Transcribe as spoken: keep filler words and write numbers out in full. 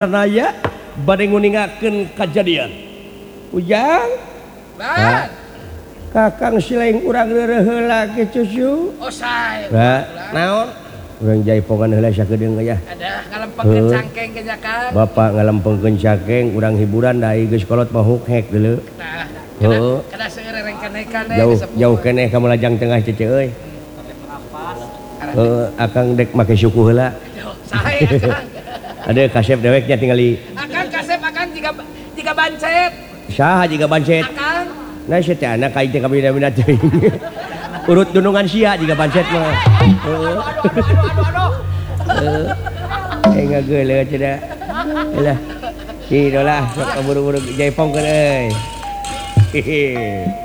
Naya bade nguningakeun kajadian ujang Ban. Kakang sileng urang reureuh heula ge cucu Oh sae. naon urang jaipongan heula sakedeung ya Ada ngalempengkeun cangkeng ke Jakang. Bapak ngalempengkeun cangkeng urang hiburan da geus kolot mah huk-hek deuleu Nah, heueuh kada seueur rengkenekan deh jauh jauh keneh ka Melajang Tengah cece euy heueuh akang dek make suku heula sae Akang. ada kasep deweknya tinggali Akang kasep akang jika jika bancet. saha jiga bancet Akang. nah saya teh anak kain teh kabina-bina teuing urut dunungan sia jiga bancet mah Aduh aduh aduh aduh. eh ngageuleuh cenah lah idola sok kaburu-buru jaipongkeun euy